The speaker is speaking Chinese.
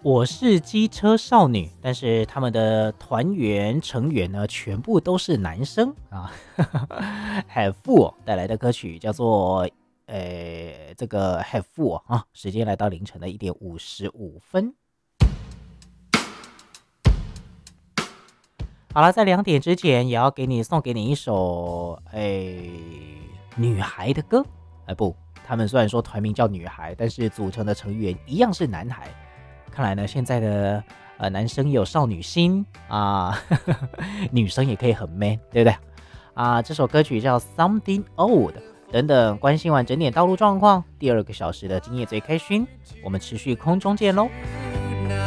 我是机车少女，但是他们的团员成员呢，全部都是男生啊。Have Fool 带来的歌曲叫做这个 Have Fool 啊，时间来到凌晨的1:55。好了，在2点之前，也要送给你一首女孩的歌。不，他们虽然说团名叫女孩，但是组成的成员一样是男孩。看来呢，现在的男生有少女心啊，女生也可以很 man， 对不对啊？这首歌曲叫 Something Old。等等，关心完整点道路状况，第2个小时的今夜最开心，我们持续空中见喽。